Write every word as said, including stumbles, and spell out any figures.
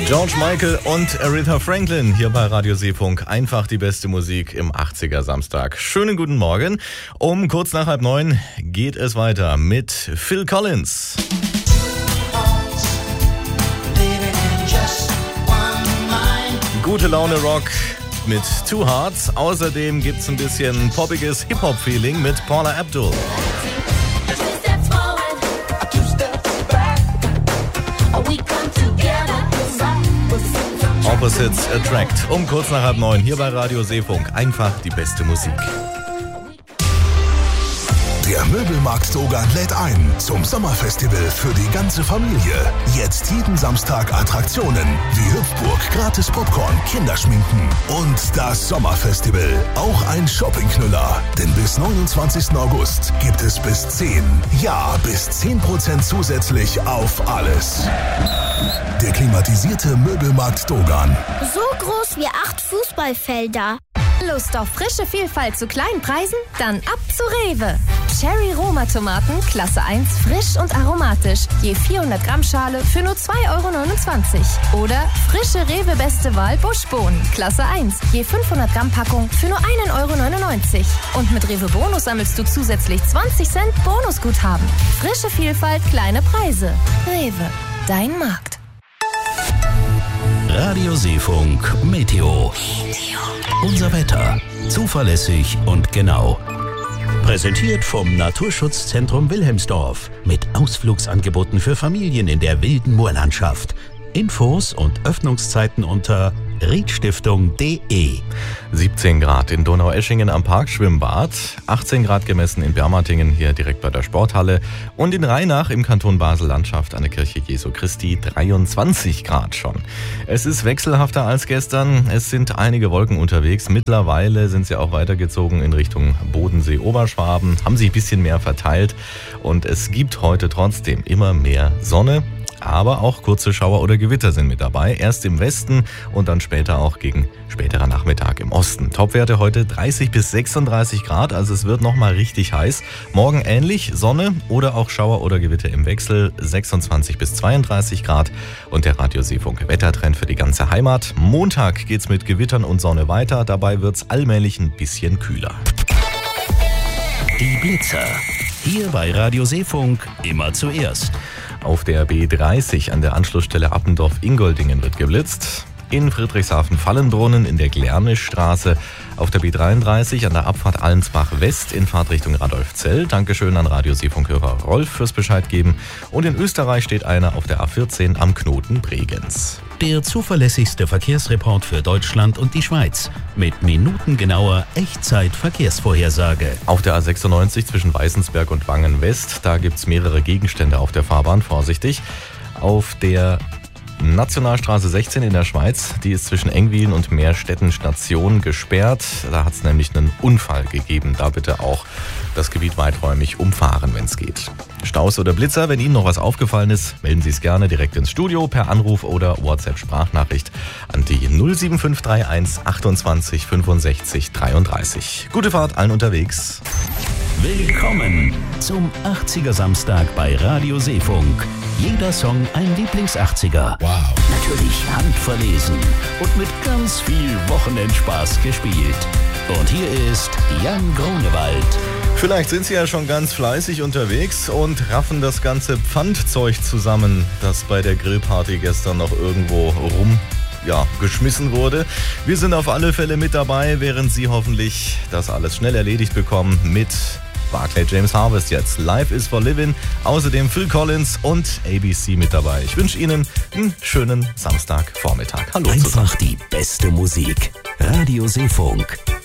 George Michael und Aretha Franklin hier bei Radio Seefunk. Einfach die beste Musik im achtziger Samstag. Schönen guten Morgen. Um kurz nach halb neun geht es weiter mit Phil Collins. Gute Laune Rock mit Two Hearts. Außerdem gibt's ein bisschen poppiges Hip-Hop-Feeling mit Paula Abdul. Opposites Attract. Um kurz nach halb neun hier bei Radio Seefunk. Einfach die beste Musik. Der Möbelmarkt Dogan lädt ein zum Sommerfestival für die ganze Familie. Jetzt jeden Samstag Attraktionen wie Hüpfburg, gratis Popcorn, Kinderschminken und das Sommerfestival. Auch ein Shoppingknüller. Denn bis neunundzwanzigsten August gibt es bis zehn, ja bis zehn Prozent zusätzlich auf alles. Der klimatisierte Möbelmarkt Dogan. So groß wie acht Fußballfelder. Lust auf frische Vielfalt zu kleinen Preisen? Dann ab zu Rewe. Cherry Roma Tomaten, Klasse eins, frisch und aromatisch. Je vierhundert Gramm Schale für nur zwei Euro neunundzwanzig. Oder frische Rewe Beste Wahl Buschbohnen, Klasse eins. Je fünfhundert Gramm Packung für nur ein Euro neunundneunzig. Und mit Rewe Bonus sammelst du zusätzlich zwanzig Cent Bonusguthaben. Frische Vielfalt, kleine Preise. Rewe, dein Markt. Radio Seefunk Meteo. Unser Wetter. Zuverlässig und genau. Präsentiert vom Naturschutzzentrum Wilhelmsdorf. Mit Ausflugsangeboten für Familien in der wilden Moorlandschaft. Infos und Öffnungszeiten unter riedstiftung punkt de. siebzehn Grad in Donaueschingen am Parkschwimmbad, achtzehn Grad gemessen in Bermatingen, hier direkt bei der Sporthalle, und in Rheinach im Kanton Basel-Landschaft an der Kirche Jesu Christi dreiundzwanzig Grad schon. Es ist wechselhafter als gestern, es sind einige Wolken unterwegs, mittlerweile sind sie auch weitergezogen in Richtung Bodensee-Oberschwaben, haben sich ein bisschen mehr verteilt und es gibt heute trotzdem immer mehr Sonne. Aber auch kurze Schauer oder Gewitter sind mit dabei. Erst im Westen und dann später auch gegen späterer Nachmittag im Osten. Topwerte heute dreißig bis sechsunddreißig Grad, also es wird nochmal richtig heiß. Morgen ähnlich, Sonne oder auch Schauer oder Gewitter im Wechsel, sechsundzwanzig bis zweiunddreißig Grad. Und der Radio Seefunk Wettertrend für die ganze Heimat. Montag geht's mit Gewittern und Sonne weiter, dabei wird's allmählich ein bisschen kühler. Die Blitzer. Hier bei Radio Seefunk immer zuerst. Auf der B dreißig an der Anschlussstelle Appendorf-Ingoldingen wird geblitzt. In Friedrichshafen-Fallenbrunnen in der Glärnischstraße. Auf der B dreiunddreißig an der Abfahrt Allensbach West in Fahrtrichtung Radolfzell. Dankeschön an Radio Seefunk-Hörer Rolf fürs Bescheid geben. Und in Österreich steht einer auf der A vierzehn am Knoten Bregenz. Der zuverlässigste Verkehrsreport für Deutschland und die Schweiz. Mit minutengenauer Echtzeit-Verkehrsvorhersage. Auf der A sechsundneunzig zwischen Weißensberg und Wangen West, da gibt's mehrere Gegenstände auf der Fahrbahn, vorsichtig. Auf der Nationalstraße sechzehn in der Schweiz, die ist zwischen Engwil und Meerstetten Station gesperrt. Da hat es nämlich einen Unfall gegeben. Da bitte auch das Gebiet weiträumig umfahren, wenn es geht. Staus oder Blitzer, wenn Ihnen noch was aufgefallen ist, melden Sie es gerne direkt ins Studio per Anruf oder WhatsApp-Sprachnachricht an die null sieben fünf drei eins achtundzwanzig fünfundsechzig dreiunddreißig. Gute Fahrt allen unterwegs. Willkommen zum achtziger Samstag bei Radio Seefunk. Jeder Song ein Lieblings-achtziger. Wow. Natürlich handverlesen und mit ganz viel Wochenendspaß gespielt. Und hier ist Jan Grunewald. Vielleicht sind Sie ja schon ganz fleißig unterwegs und raffen das ganze Pfandzeug zusammen, das bei der Grillparty gestern noch irgendwo rum ja, geschmissen wurde. Wir sind auf alle Fälle mit dabei, während Sie hoffentlich das alles schnell erledigt bekommen mit Barclay James Harvest jetzt. Life is for Living. Außerdem Phil Collins und A B C mit dabei. Ich wünsche Ihnen einen schönen Samstagvormittag. Hallo Einfach zusammen. die beste Musik. Radio Seefunk.